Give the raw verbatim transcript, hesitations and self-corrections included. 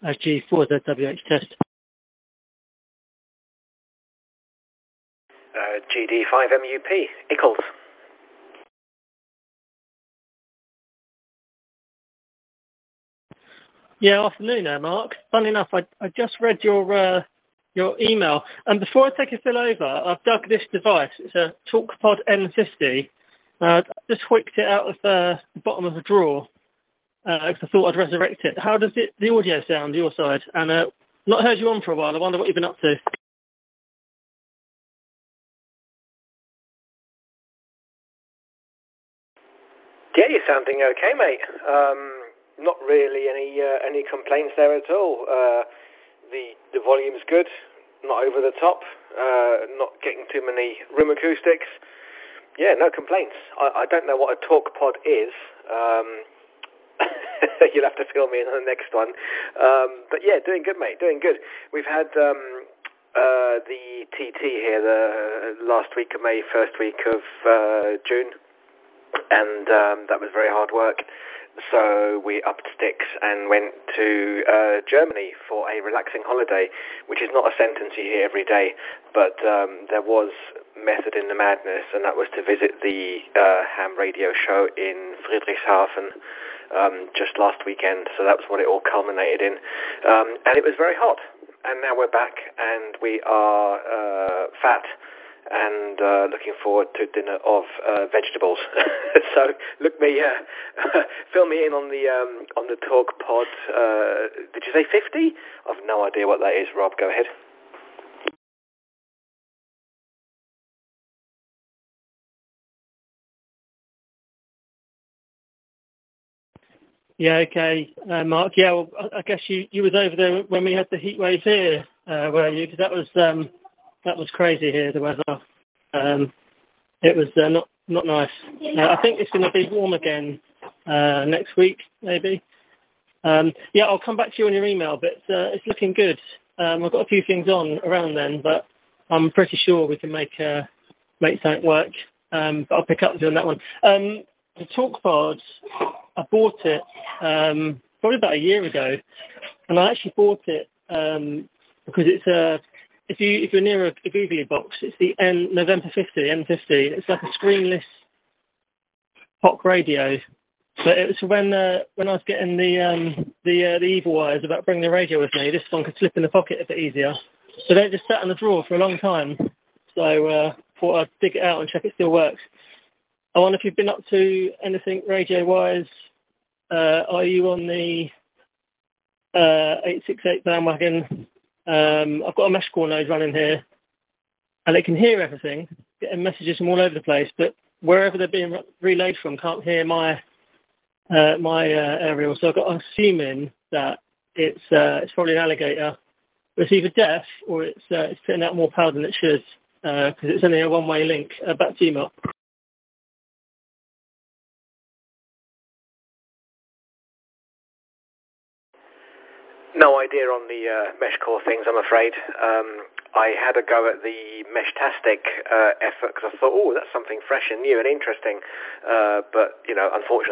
uh, G four Z W H test. Uh, G D five M U P, Eccles. Yeah, afternoon there, Mark. Funny enough, I, I just read your uh, your email. And before I take a fill over, I've dug this device. It's a TalkPod N fifty. Uh, just whipped it out of uh, the bottom of a drawer because uh, I thought I'd resurrect it. How does it the audio sound your side? And uh, not heard you on for a while. I wonder what you've been up to. Yeah, you're sounding okay, mate. Um, not really any uh, any complaints there at all. Uh, the the volume's good, not over the top, uh, not getting too many room acoustics. Yeah, no complaints. I, I don't know what a TalkPod is. Um, you'll have to fill me in on the next one. Um, but yeah, doing good, mate. Doing good. We've had um, uh, the T T here the last week of May, first week of uh, June. And um, that was very hard work. So we upped sticks and went to uh, Germany for a relaxing holiday, which is not a sentence you hear every day, but um, there was method in the madness, and that was to visit the uh, ham radio show in Friedrichshafen um, just last weekend. So that was what it all culminated in. Um, and it was very hot. And now we're back, and we are uh, fat, and uh, looking forward to dinner of uh, vegetables. So look me, uh, fill me in on the um, on the TalkPod. Uh, did you say fifty? I've no idea what that is. Rob, go ahead. Yeah, okay, uh, Mark. Yeah, well, I guess you, you was over there when we had the heat wave here, uh, were you? Because that was um, that was crazy here, the weather. Um, it was uh, not not nice. Uh, I think it's going to be warm again uh, next week, maybe. Um, yeah, I'll come back to you on your email, but uh, it's looking good. Um, I've got a few things on around then, but I'm pretty sure we can make uh, make something work. Um, but I'll pick up with you on that one. Um, the TalkPod, I bought it um, probably about a year ago, and I actually bought it um, because it's a if you if you're near a, a Googly box, it's the N November fifty N fifty. It's like a screenless pop radio. But it was when uh, when I was getting the um, the uh, the evil eyes about bringing the radio with me. This one could slip in the pocket a bit easier. So they just sat in the drawer for a long time. So uh, thought I'd dig it out and check it still works. I wonder if you've been up to anything radio-wise. Uh, are you on the uh, eight six eight bandwagon? Um, I've got a mesh core node running here, and it can hear everything, getting messages from all over the place. But wherever they're being re- relayed from, can't hear my uh, my uh, aerial. So I've got, I'm assuming that it's uh, it's probably an alligator. But it's either deaf or it's uh, it's putting out more power than it should because uh, it's only a one-way link. Uh, back to you, Mark. No idea on the uh, mesh core things, I'm afraid. Um, I had a go at the Meshtastic uh, effort because I thought, oh, that's something fresh and new and interesting. Uh, but, you know, unfortunately,